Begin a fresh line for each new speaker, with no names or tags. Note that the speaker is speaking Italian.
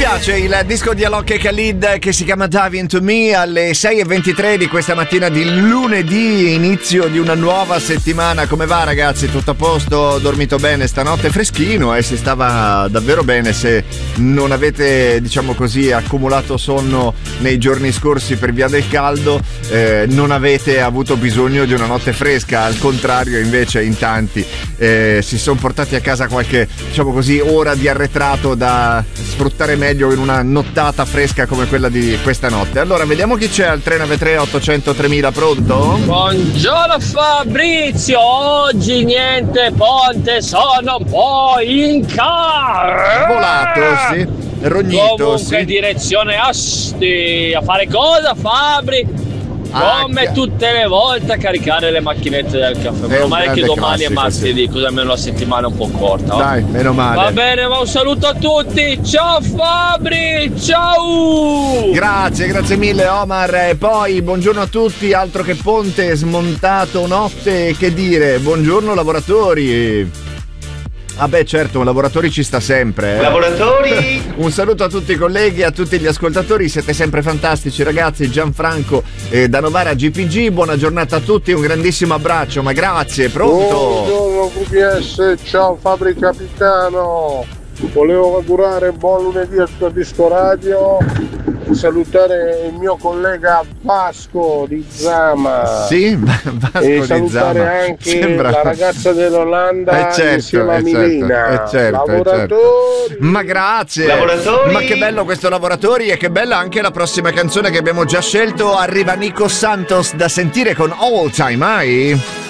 piace il disco di Alok e Khalid che si chiama Dive Into Me alle 6:23 di questa mattina di lunedì, inizio di una nuova settimana. Come va ragazzi? Tutto a posto? Ho dormito bene stanotte? Freschino e si stava davvero bene. Se non avete, diciamo così, accumulato sonno nei giorni scorsi per via del caldo, non avete avuto bisogno di una notte fresca. Al contrario, invece, in tanti si sono portati a casa qualche, diciamo così, ora di arretrato da sfruttare meglio in una nottata fresca come quella di questa notte. Allora vediamo chi c'è al 393 800 3000. Pronto?
Buongiorno Fabrizio, oggi niente ponte, sono un po' in car.
Volato, sì, rognito.
Comunque
sì.
Direzione Asti, a fare cosa Fabri? Come tutte le volte a caricare le macchinette del caffè. Meno male che domani è martedì, così almeno la settimana è un po' corta.
Dai, meno male.
Va bene, ma un saluto a tutti. Ciao Fabri, ciao.
Grazie mille Omar. E poi buongiorno a tutti, altro che ponte smontato notte, che dire, buongiorno lavoratori. Ah beh certo, lavoratori ci sta sempre.
Lavoratori!
Un saluto a tutti i colleghi, a tutti gli ascoltatori, siete sempre fantastici ragazzi. Gianfranco da Novara GPG, buona giornata a tutti, un grandissimo abbraccio, ma grazie, pronto?
Buongiorno VPS, ciao Fabri Capitano, volevo augurare buon lunedì al tuo disco radio, salutare il mio collega Vasco di Zama.
Sì, Vasco
e
di
salutare
Zama.
anche
Sembra...
la ragazza dell'Olanda insieme a Milena. Lavoratori.
Ma grazie.
Lavoratori.
Ma che bello questo lavoratori, e che bella anche la prossima canzone che abbiamo già scelto. Arriva Nico Santos da sentire con All Time High.